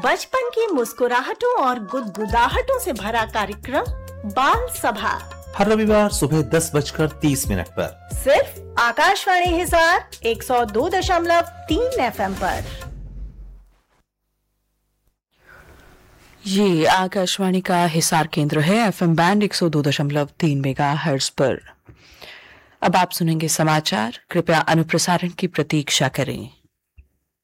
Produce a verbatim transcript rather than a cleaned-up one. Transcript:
बचपन की मुस्कुराहटों और गुदगुदाहटों से भरा कार्यक्रम बाल सभा हर रविवार सुबह दस बजकर तीस मिनट पर सिर्फ आकाशवाणी हिसार एक सौ दो दशमलव तीन एफ एम पर। ये आकाशवाणी का हिसार केंद्र है, एफएम बैंड एक सौ दो दशमलव तीन मेगाहर्ट्ज पर। अब आप सुनेंगे समाचार, कृपया अनुप्रसारण की प्रतीक्षा करें।